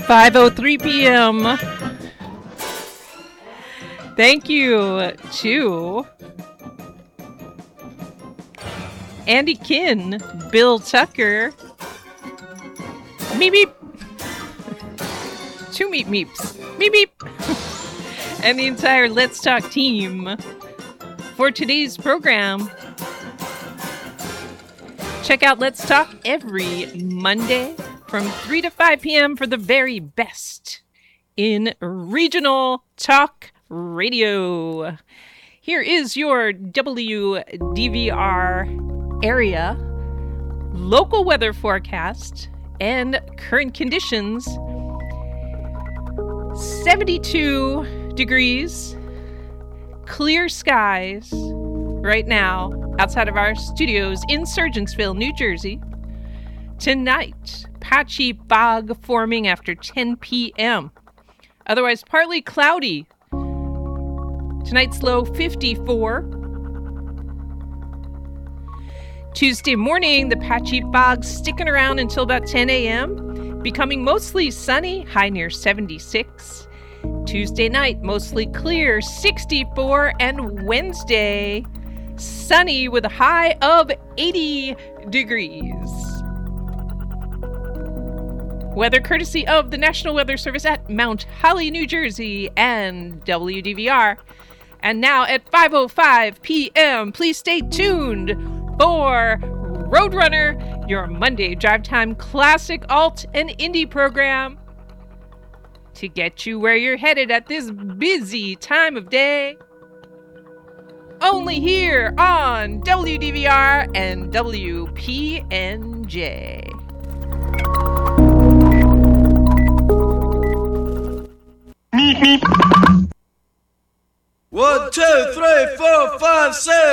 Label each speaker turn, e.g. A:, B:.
A: 5:03 p.m. Thank you to Andy Kinn, Bill Tucker, Meep Meep, two Meep Meeps, Meep Meep, and the entire Let's Talk team for today's program. Check out Let's Talk every Monday from 3 to 5 p.m. for the very best in regional talk radio. Here is your WDVR area local weather forecast and current conditions. 72 degrees, clear skies right now outside of our studios in Surgeonsville, New Jersey. Tonight, patchy fog forming after 10 p.m. Otherwise, partly cloudy. Tonight's low 54. Tuesday morning, the patchy fog sticking around until about 10 a.m. Becoming mostly sunny, high near 76. Tuesday night, mostly clear, 64. And Wednesday, sunny with a high of 80 degrees. Weather courtesy of the National Weather Service at Mount Holly, New Jersey, and WDVR. And now at 5:05 p.m., please stay tuned for Roadrunner, your Monday Drive Time classic alt and indie program to get you where you're headed at this busy time of day. Only here on WDVR and WPNJ.
B: Meep, meep. 1, 2, 3, 4, 5, 6.